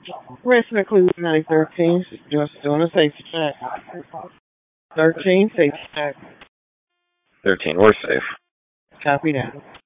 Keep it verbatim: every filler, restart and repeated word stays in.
Rest includes nine thirteen. Just doing a safety check. Thirteen safety check. Thirteen, we're safe. Copy that.